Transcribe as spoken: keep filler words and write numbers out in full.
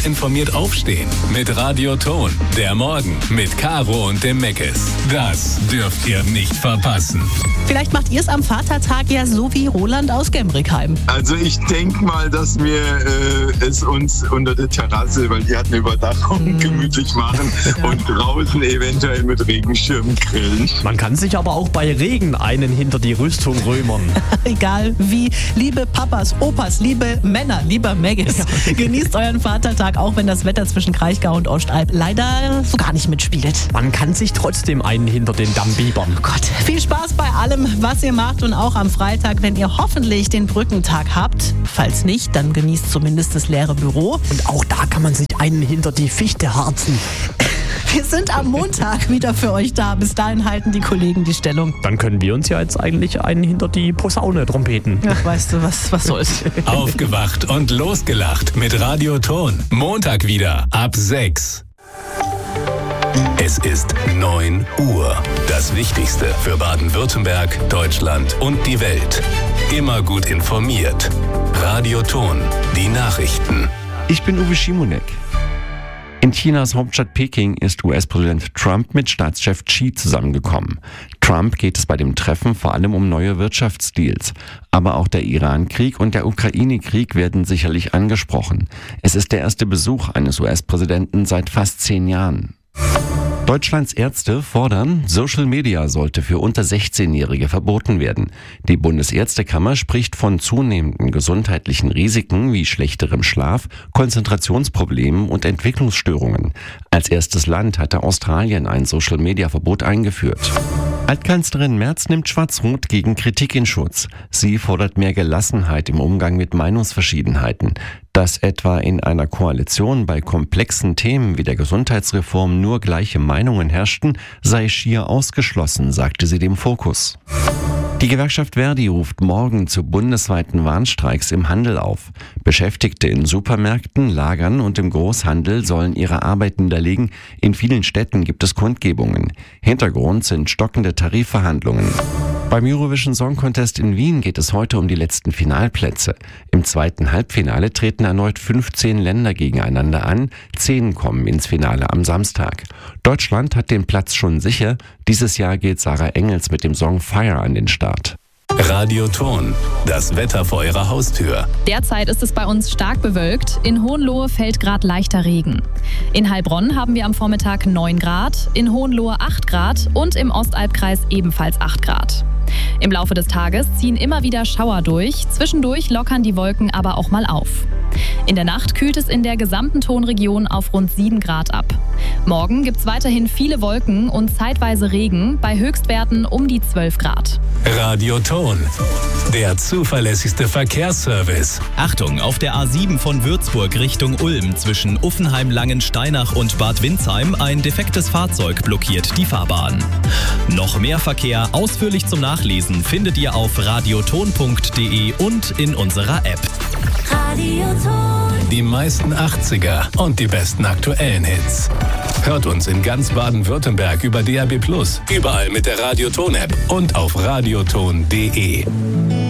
Gut informiert aufstehen mit Radio Ton. Der Morgen mit Caro und dem Meckes. Das dürft ihr nicht verpassen. Vielleicht macht ihr es am Vatertag ja so wie Roland aus Gemrickheim. Also ich denke mal, dass wir äh, es uns unter der Terrasse, weil die hat eine Überdachung, mm. gemütlich machen ja. und draußen eventuell mit Regenschirm grillen. Man kann sich aber auch bei Regen einen hinter die Rüstung römern. Egal wie, liebe Papas, Opas, liebe Männer, lieber Meggis, ja. genießt euren Vatertag, auch wenn das Wetter zwischen Kraichgau und Ostalb leider so gar nicht mitspielt. Man kann sich trotzdem einen hinter den Damm biebern. Oh Gott, viel Spaß bei allem, was ihr macht und auch am Freitag, wenn ihr hoffentlich den Brückentag habt. Falls nicht, dann genießt zumindest das leere Büro. Und auch da kann man sich einen hinter die Fichte harzen. Wir sind am Montag wieder für euch da. Bis dahin halten die Kollegen die Stellung. Dann können wir uns ja jetzt eigentlich einen hinter die Posaune trompeten. Ach, weißt du, was, was soll's. Aufgewacht und losgelacht mit Radio Ton. Montag wieder ab sechs. Es ist neun Uhr. Das Wichtigste für Baden-Württemberg, Deutschland und die Welt. Immer gut informiert. Radio Ton. Die Nachrichten. Ich bin Uwe Schimonek. In Chinas Hauptstadt Peking ist U S-Präsident Trump mit Staatschef Xi zusammengekommen. Trump geht es bei dem Treffen vor allem um neue Wirtschaftsdeals. Aber auch der Iran-Krieg und der Ukraine-Krieg werden sicherlich angesprochen. Es ist der erste Besuch eines U S-Präsidenten seit fast zehn Jahren. Deutschlands Ärzte fordern, Social Media sollte für unter sechzehnjährige verboten werden. Die Bundesärztekammer spricht von zunehmenden gesundheitlichen Risiken wie schlechterem Schlaf, Konzentrationsproblemen und Entwicklungsstörungen. Als erstes Land hatte Australien ein Social Media Verbot eingeführt. Altkanzlerin Merz nimmt Schwarz-Rot gegen Kritik in Schutz. Sie fordert mehr Gelassenheit im Umgang mit Meinungsverschiedenheiten. Dass etwa in einer Koalition bei komplexen Themen wie der Gesundheitsreform nur gleiche Meinungen herrschten, sei schier ausgeschlossen, sagte sie dem Fokus. Die Gewerkschaft Verdi ruft morgen zu bundesweiten Warnstreiks im Handel auf. Beschäftigte in Supermärkten, Lagern und im Großhandel sollen ihre Arbeit niederlegen. In vielen Städten gibt es Kundgebungen. Hintergrund sind stockende Tarifverhandlungen. Beim Eurovision Song Contest in Wien geht es heute um die letzten Finalplätze. Im zweiten Halbfinale treten erneut fünfzehn Länder gegeneinander an. Zehn kommen ins Finale am Samstag. Deutschland hat den Platz schon sicher. Dieses Jahr geht Sarah Engels mit dem Song Fire an den Start. Radio Ton. Das Wetter vor eurer Haustür. Derzeit ist es bei uns stark bewölkt. In Hohenlohe fällt gerade leichter Regen. In Heilbronn haben wir am Vormittag neun Grad, in Hohenlohe acht Grad und im Ostalbkreis ebenfalls acht Grad. Im Laufe des Tages ziehen immer wieder Schauer durch. Zwischendurch lockern die Wolken aber auch mal auf. In der Nacht kühlt es in der gesamten Tonregion auf rund sieben Grad ab. Morgen gibt es weiterhin viele Wolken und zeitweise Regen, bei Höchstwerten um die zwölf Grad. Radio Ton, der zuverlässigste Verkehrsservice. Achtung, auf der A sieben von Würzburg Richtung Ulm zwischen Uffenheim-Langensteinach und Bad Windsheim ein defektes Fahrzeug blockiert die Fahrbahn. Noch mehr Verkehr ausführlich zum Nachlesen findet ihr auf radioton punkt de und in unserer App. Radio Ton. Die meisten achtziger und die besten aktuellen Hits. Hört uns in ganz Baden-Württemberg über D A B plus, überall mit der Radio Ton App und auf radioton punkt de.